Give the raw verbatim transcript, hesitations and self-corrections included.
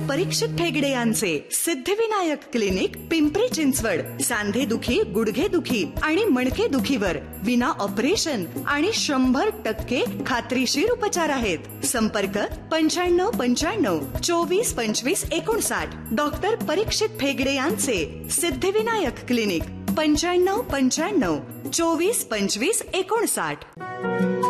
परीक्षित ठेगडे यांचे सिद्धिविनायक क्लिनिक पिंपरी चिंचवड. सांधे दुखी, गुडघे दुखी आणि मणके दुखीवर विना ऑपरेशन आणि शंभर टक्के खात्रीशीर उपचार आहेत. संपर्क पंच्याण्णव पंच्याण्णव चोवीस पंचवीस एकोणसाठ. डॉक्टर परीक्षित ठेगडे यांचे सिद्धिविनायक क्लिनिक पंच्याण्णव पंच्याण्णव चोवीस पंचवीस एकोणसाठ.